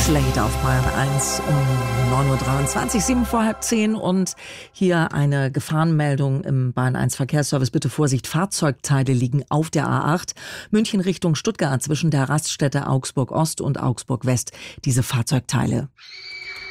Slate auf Bayern 1 um 9.23 Uhr, 7 vor halb 10. Und hier eine Gefahrenmeldung im Bayern 1 Verkehrsservice. Bitte Vorsicht, Fahrzeugteile liegen auf der A8. München Richtung Stuttgart zwischen der Raststätte Augsburg Ost und Augsburg West. Diese Fahrzeugteile.